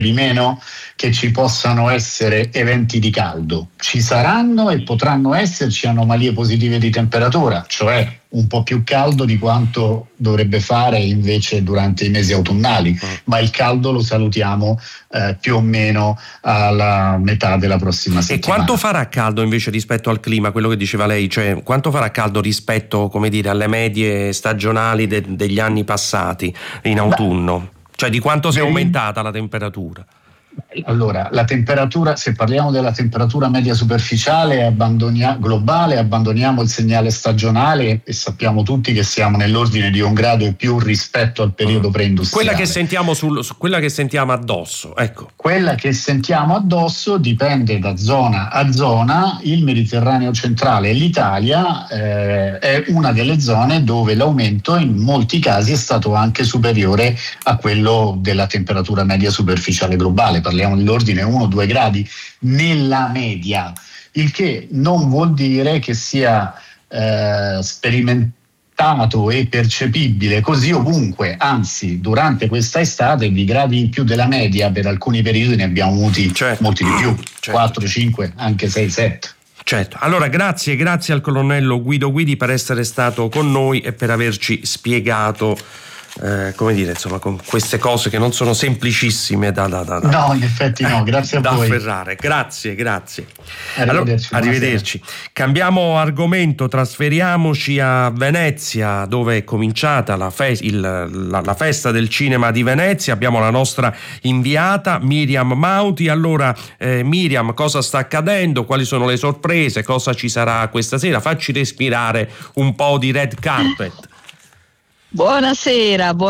di meno che ci possano essere eventi di caldo. Ci saranno e potranno esserci anomalie positive di temperatura, cioè un po' più caldo di quanto dovrebbe fare invece durante i mesi autunnali, ma il caldo lo salutiamo più o meno alla metà della prossima settimana. E quanto farà caldo invece rispetto al clima, quello che diceva lei, cioè quanto farà caldo rispetto, come dire, alle medie stagionali degli anni passati in autunno? Cioè di quanto si è aumentata la temperatura? Allora, la temperatura, se parliamo della temperatura media superficiale globale, abbandoniamo il segnale stagionale e sappiamo tutti che siamo nell'ordine di 1 grado in più rispetto al periodo preindustriale. Quella che sentiamo quella che sentiamo addosso, ecco. Quella che sentiamo addosso dipende da zona a zona. Il Mediterraneo centrale e l'Italia è una delle zone dove l'aumento in molti casi è stato anche superiore a quello della temperatura media superficiale globale. Parliamo dell'ordine 1-2 gradi nella media, il che non vuol dire che sia sperimentato e percepibile così ovunque, anzi durante questa estate di gradi in più della media per alcuni periodi ne abbiamo avuti molti di più, 4, 5, anche 6, 7. Certo, allora grazie al colonnello Guido Guidi per essere stato con noi e per averci spiegato come dire, insomma, con queste cose che non sono semplicissime no, in effetti no, grazie a da voi. afferrare. Grazie. Arrivederci. Allora, arrivederci. Cambiamo argomento, trasferiamoci a Venezia, dove è cominciata la festa del cinema di Venezia. Abbiamo la nostra inviata Miriam Mauti. Allora, Miriam, cosa sta accadendo? Quali sono le sorprese? Cosa ci sarà questa sera? Facci respirare un po' di red carpet. Buonasera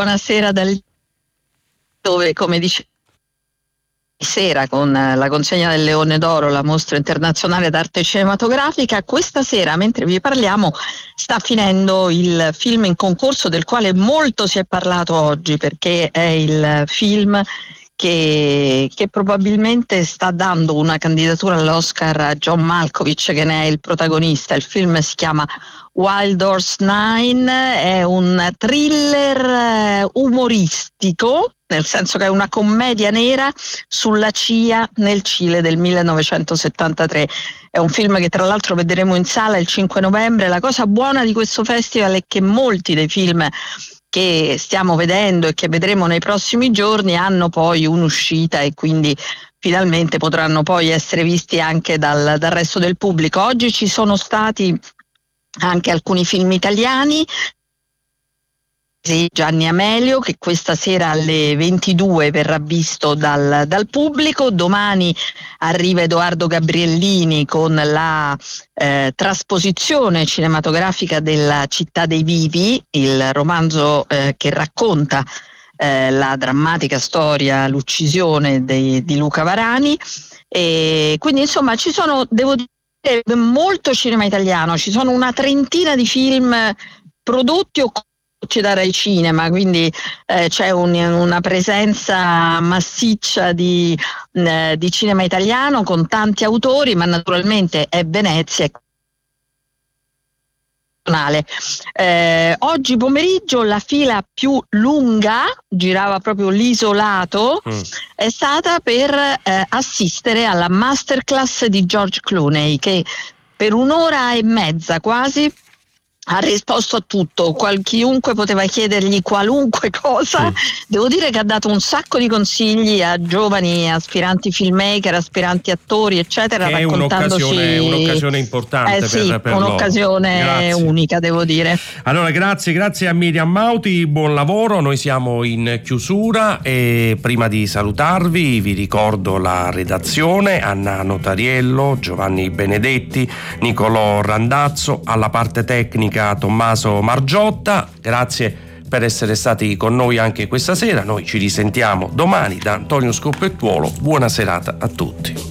dove, come dice sera con la consegna del Leone d'Oro, la mostra internazionale d'arte cinematografica. Questa sera, mentre vi parliamo, sta finendo il film in concorso del quale molto si è parlato oggi, perché è il film che probabilmente sta dando una candidatura all'Oscar a John Malkovich, che ne è il protagonista. Il film si chiama Wild Horse 9, è un thriller umoristico, nel senso che è una commedia nera sulla CIA nel Cile del 1973. È un film che tra l'altro vedremo in sala il 5 novembre. La cosa buona di questo festival è che molti dei film che stiamo vedendo e che vedremo nei prossimi giorni hanno poi un'uscita e quindi finalmente potranno poi essere visti anche dal resto del pubblico. Oggi ci sono stati anche alcuni film italiani. Gianni Amelio, che questa sera alle 22 verrà visto dal pubblico. Domani arriva Edoardo Gabriellini con la trasposizione cinematografica della Città dei Vivi, il romanzo che racconta la drammatica storia, l'uccisione di Luca Varani. E quindi insomma ci sono, devo dire, molto cinema italiano, ci sono una trentina di film prodotti o da Rai Cinema, quindi c'è una presenza massiccia di cinema italiano con tanti autori, ma naturalmente è Venezia. Oggi pomeriggio la fila più lunga, girava proprio l'Isolato, è stata per assistere alla masterclass di George Clooney, che per 1.5 ore quasi ha risposto a tutto, chiunque poteva chiedergli qualunque cosa. Devo dire che ha dato un sacco di consigli a giovani aspiranti filmmaker, aspiranti attori, eccetera, che raccontandoci è un'occasione importante per un'occasione loro. Unica, devo dire. Allora grazie a Miriam Mauti, buon lavoro. Noi siamo in chiusura e prima di salutarvi vi ricordo la redazione: Anna Notariello, Giovanni Benedetti, Nicolò Randazzo, alla parte tecnica Tommaso Margiotta. Grazie per essere stati con noi anche questa sera. Noi ci risentiamo domani da Antonio Scoppettuolo. Buona serata a tutti.